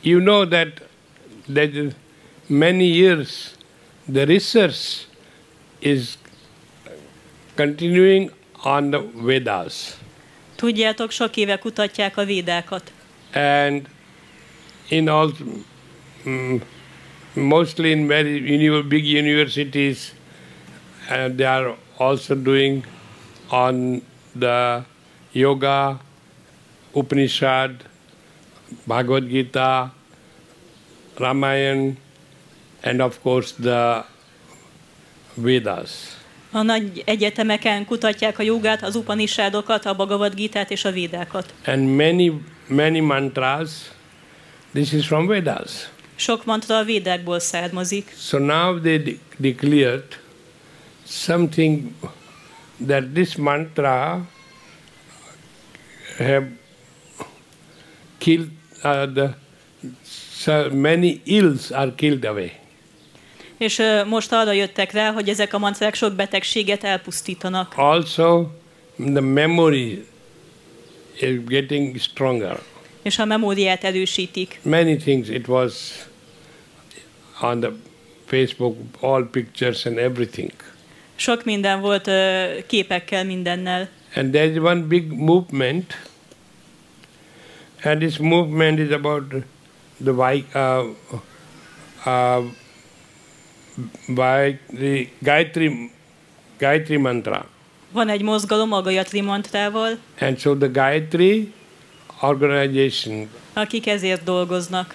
you know that many years the research is continuing on the Vedas. Tudjátok, sok éve kutatják a védákat. And in all, mostly in very big universities, they are also doing on the yoga, Upanishad, Bhagavad Gita, Ramayana, and of course the Vedas. A nagy egyetemeken kutatják a jogát, az Upanishadokat, a Bhagavad Gitát és a védákat. And many mantras, this is from Vedas. Sok mantra a védákból származik. So now they declared something that this mantra have killed so many ills are killed away. És most arra jöttek rá, hogy ezek a mantrák sok betegséget elpusztítanak. Also, the memory is getting stronger. És a memóriát erősítik. Many things, it was on the Facebook, all pictures and everything. Sok minden volt képekkel, mindennel. And there is one big movement, and this movement is about the Gayatri mantra. Van egy mozgalom a Gayatri mantrával. And so the Gayatri organization, akik ezért dolgoznak.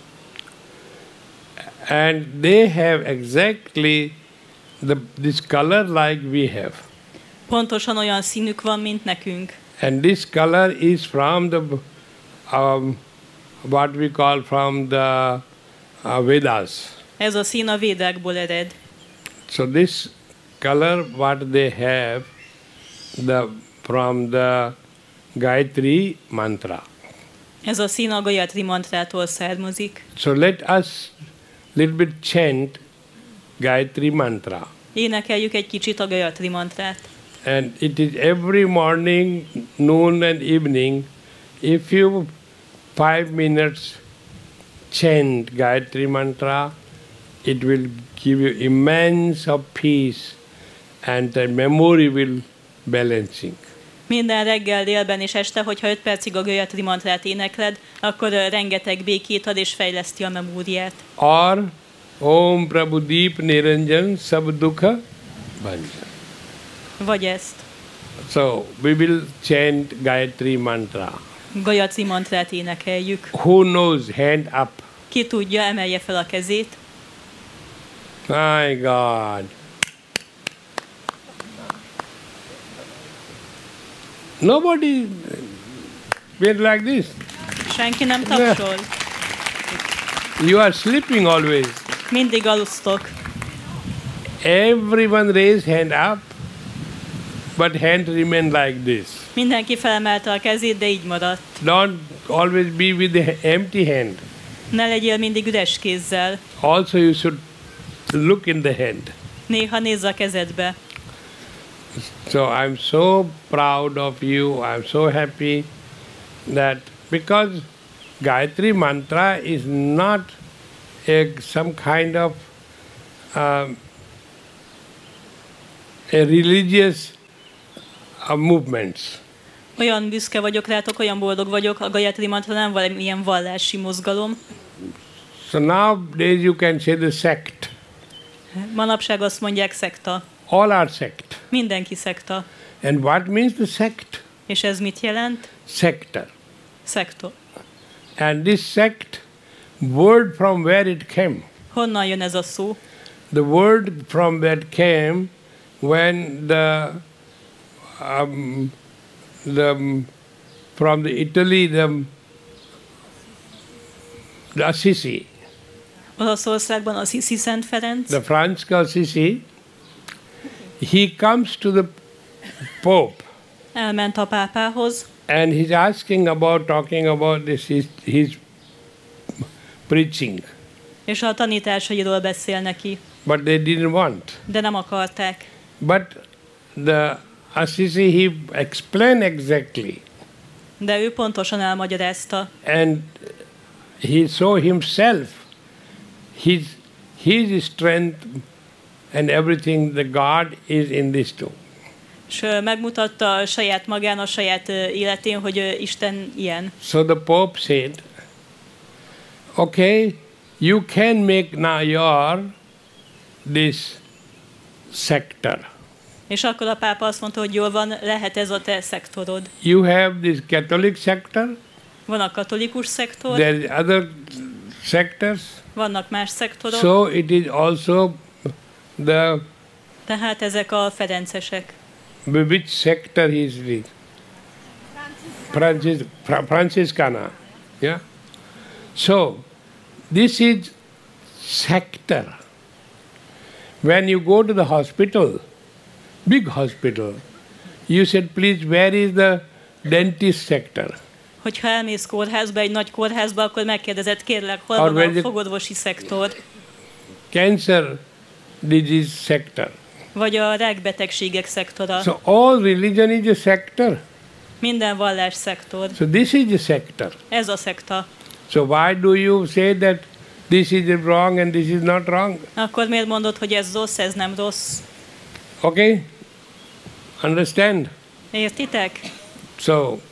And they have exactly this color like we have. Pontosan olyan színük van, mint nekünk. And this color is from the what we call from the Vedas. Ez a szín a védákból ered. So this color what they have from the Gayatri mantra. Ez a szín a Gayatri mantrától származik. So let us little bit chant Gayatri mantra. Énekeljük egy kicsit a Gayatri mantrát. And it is every morning, noon and evening. If you 5 minutes chant Gayatri mantra, it will give you immense of peace and the memory will balancing. Minden reggel, délben és este, hogyha 5 percig a Gayatri mantrát énekled, akkor rengeteg békét ad és fejleszti a memóriát. Or Om Prabhudeep Niranjan Sab Dukha Bhanjan. Vagy ezt. So we will chant Gayatri mantra. Gayatri mantrát énekeljük. Who knows? Hand up. Ki tudja, emelje fel a kezét. My God. Nobody went like this. Senki nem tapsol. You are sleeping always. Mindig alusztok. Everyone raised hand up, but hand remain like this. Mindenki felemelte a kezét, de így maradt. Don't always be with the empty hand. Ne legyél mindig üres kézzel. Also you should look in the hand. Néha nézz a kezedbe. So I'm so proud of you. I'm so happy that because Gayatri mantra is not some kind of a religious movements. Olyan büszke vagyok rátok, olyan boldog vagyok, a Gayatri mantra nem valamilyen vallási mozgalom. So nowadays you can say the sect. Manapság azt mondják szekta. All are sect. Mindenki szekta. And what means the sect? És ez mit jelent? Sector. Szektor. And this sect, word from where it came. Honnan jön ez a szó? The word from where it came when from the Italy the Assisi. Olaszországban Assisi Szent Ferenc. The Francisco Assisi. He comes to the Pope. Elment a pápához. And he's talking about this, his preaching. És a tanításairól beszél neki. But they didn't want. De nem akarták. But the Assisi, he explained exactly. De ő pontosan elmagyarázta. And he saw himself, his strength and everything, the God is in this too. És megmutatta saját magán, a saját életén, hogy Isten ilyen. So the Pope said, okay, you can make now your this sector. És akkor a pápa azt mondta, hogy jól van, lehet ez a te szektorod. You have this Catholic sector, Van a katolikus szektor, there is other sectors, vannak más szektorok, so it is also the tehát ezek a ferencesek. which sector he is with. Franciscana. Yeah. So this is sector. When you go to the hospital, big hospital, you said, please, where is the dentist sector? Hogyha elmész kórházba, egy nagy kórházba, akkor megkérdezed, kérlek, hol Or van where a the- fogorvosi szektor, Cancer disease sector. vagy a rákbetegségek szektora. So all religion is a sector. Minden vallás szektor. So this is a sector. Ez a szekta. So why do you say that this is wrong and this is not wrong? Akkor miért mondod, hogy ez rossz, ez nem rossz? Okay? Understand? Értitek? So